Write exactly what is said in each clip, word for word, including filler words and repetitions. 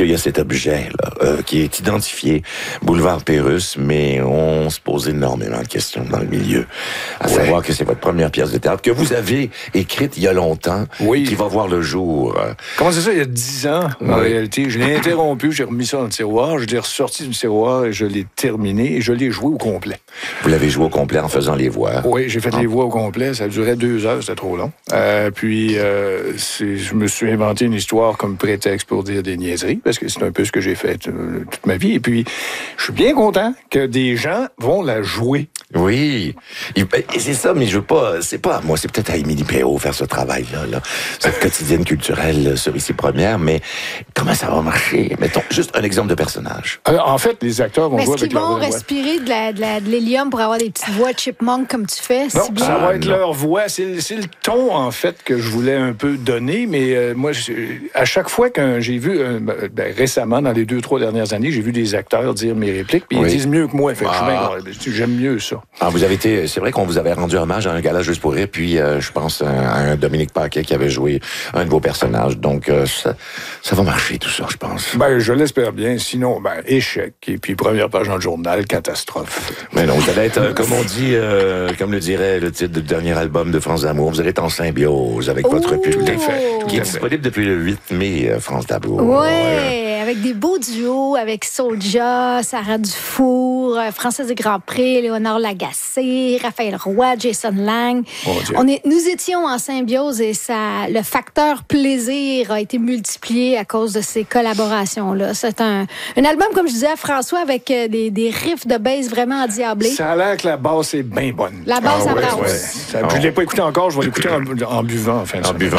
qu'il y a cet objet là, euh, qui est identifié, boulevard Pérusse, mais on se pose énormément de questions dans le milieu. À ouais. savoir que c'est votre première pièce de théâtre que vous avez écrite il y a longtemps, oui. qui va voir le jour. Comment c'est ça, il y a dix ans, en oui. réalité? Je l'ai interrompu, j'ai remis ça dans le tiroir, je l'ai ressorti du tiroir et je l'ai terminé et je l'ai joué au complet. Vous l'avez joué au complet en faisant les voix? Oui, j'ai fait ah. les voix au complet, ça durait deux heures, c'était trop long. Euh, puis, euh, c'est, je me suis inventé une histoire comme prétexte pour dire des niaiseries, parce que c'est un peu ce que j'ai fait euh, toute ma vie. Et puis, je suis bien content que des gens vont la jouer. Oui, et c'est ça, mais je veux pas, c'est pas à moi, c'est peut-être à Émilie Perrault faire ce travail-là, là, cette quotidienne culturelle sur Ici Première, mais comment ça va marcher? Mettons juste un exemple de personnage. Alors, en fait, les acteurs vont mais jouer avec leur voix. Est-ce qu'ils vont respirer de, la, de, la, de l'hélium pour avoir des petites voix chipmunk comme tu fais? Non, si bien? ça va être non. leur voix. C'est, c'est le ton, en fait, que je voulais un peu donner, mais euh, moi, je, à chaque fois que j'ai vu, euh, ben, récemment, dans les deux, trois dernières années, j'ai vu des acteurs dire mes répliques, puis oui. ils disent mieux que moi. Fait que ah. je suis bien, j'aime mieux ça. Ah, vous avez été, c'est vrai qu'on vous avait rendu hommage à un gala Juste pour rire, puis euh, je pense à un Dominique Paquet qui avait joué un de vos personnages. Donc, euh, ça, ça va marcher, tout ça, je pense. Ben, je l'espère bien. Sinon, ben, échec. Et puis, première page dans le journal, catastrophe. Mais non, vous allez être, euh, comme on dit, euh, comme le dirait le titre du dernier album de France d'Amour, vous allez être en symbiose avec oh! votre public, fait, qui est disponible depuis le huit mai, euh, France d'Amour. Oui, ouais. Avec des beaux duos, avec Soulja, Sarah Dufour, Françoise de Grandpré, Léonard Lagacé, Raphaël Roy, Jason Lang. Oh, on est, nous étions en symbiose et ça, le facteur plaisir a été multiplié à cause de ces collaborations-là. C'est un, un album, comme je disais à François, avec des, des riffs de bass vraiment endiablés. Ça a l'air que la basse est bien bonne. La basse, ah, ça ouais, passe. Ouais. Ça, oh. Je ne l'ai pas écouté encore, je vais l'écouter en, en buvant. Enfin, en buvant,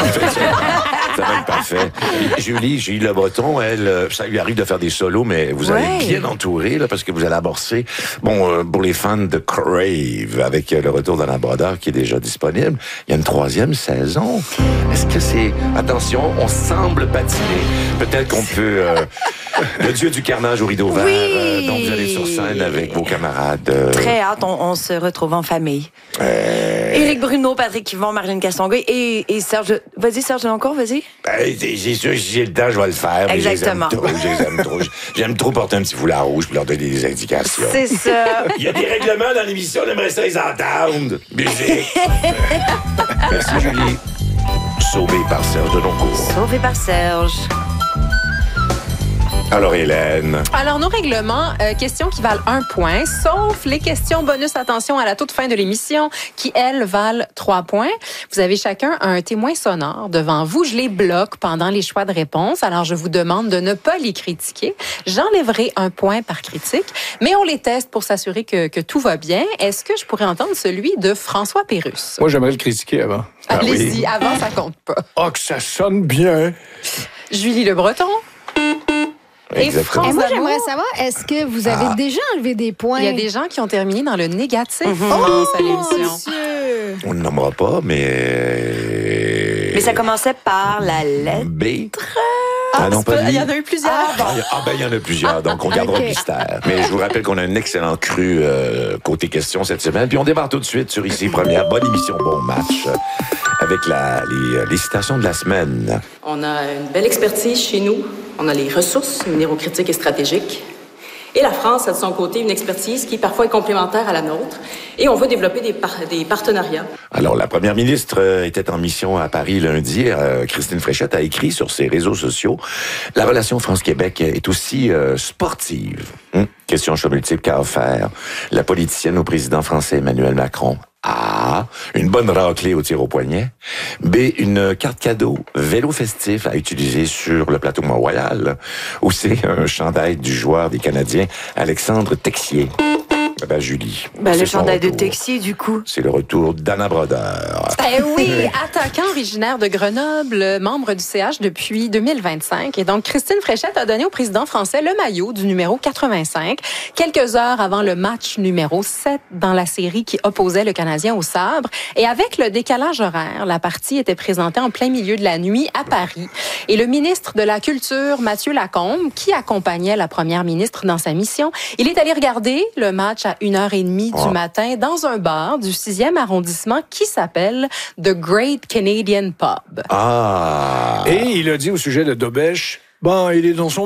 ça va être parfait. Julie, Julie Le Breton, elle, ça lui arrive de faire des solos, mais vous allez ouais. bien entourer, là, parce que vous allez amorcer, bon, euh, pour les fans de Crave, avec euh, le retour d'Anna Brodeur qui est déjà disponible, il y a une troisième saison. Est-ce que c'est... Attention, on semble patiner. Peut-être qu'on peut... Euh, le dieu du carnage au rideau vert. Oui. Euh, donc, vous allez sur scène avec vos camarades. Euh... Très hâte, on, on se retrouve en famille. Euh... Éric Bruno, Patrick Yvon, Marlène Castonguay et, et Serge... Vas-y, Serge encore, vas-y. Ben, c'est sûr, si j'ai le temps, je vais le faire. Exactement. Mais je les aime trop, je les aime trop. J'aime trop porter un petit foulard rouge pour leur donner des indications. C'est ça. Il y a des règlements dans l'émission, on aimerait ça les entendre. Musique. Merci, Julie. Sauvé par Serge Denoncourt. Sauvé par Serge. Alors, Hélène. Alors, nos règlements, euh, questions qui valent un point, sauf les questions bonus, attention, à la toute fin de l'émission, qui, elles, valent trois points. Vous avez chacun un témoin sonore devant vous. Je les bloque pendant les choix de réponse. Alors, je vous demande de ne pas les critiquer. J'enlèverai un point par critique, mais on les teste pour s'assurer que, que tout va bien. Est-ce que je pourrais entendre celui de François Pérusse? Moi, j'aimerais le critiquer avant. Allez-y, ah oui. Avant, ça compte pas. Ah, oh, que ça sonne bien. Julie Le Breton. Et, Et moi, j'aimerais savoir, est-ce que vous avez ah. déjà enlevé des points? Il y a des gens qui ont terminé dans le négatif. Mm-hmm. Oh, à l'émission. Monsieur. On ne nommera pas, mais... Mais ça commençait par la lettre... B. Ah, ah non, pas il y en a eu plusieurs. Ah, bon. ah ben, il y en a plusieurs, donc on gardera okay. le mystère. Mais je vous rappelle qu'on a un excellent cru euh, côté questions cette semaine. Puis on démarre tout de suite sur Ici Première. Bonne émission, bon match. Avec la, les, les citations de la semaine. On a une belle expertise chez nous. On a les ressources minéraux-critiques et stratégiques. Et la France a de son côté une expertise qui parfois est complémentaire à la nôtre. Et on veut développer des, par- des partenariats. Alors, la première ministre euh, était en mission à Paris lundi. Euh, Christine Fréchette a écrit sur ses réseaux sociaux « La relation France-Québec est aussi euh, sportive. Hum? » Question choix multiple qu'a offert la politicienne au président français Emmanuel Macron. A. Une bonne raclée au tir au poignet. B. Une carte cadeau vélo festif à utiliser sur le plateau Mont-Royal. Ou C. Un chandail du joueur des Canadiens Alexandre Texier. Ben, Julie. Ben, le chandail de Texier, du coup. C'est le retour d'Anna Brodeur. Eh oui, attaquant originaire de Grenoble, membre du C H depuis deux mille vingt-cinq. Et donc, Christine Fréchette a donné au président français le maillot du numéro quatre-vingt-cinq, quelques heures avant le match numéro sept dans la série qui opposait le Canadien au sabre. Et avec le décalage horaire, la partie était présentée en plein milieu de la nuit à Paris. Et le ministre de la Culture, Mathieu Lacombe, qui accompagnait la première ministre dans sa mission, il est allé regarder le match à une heure trente du oh. matin dans un bar du sixième arrondissement qui s'appelle The Great Canadian Pub. Ah! Et il a dit au sujet de Dobèche, bon, il est dans son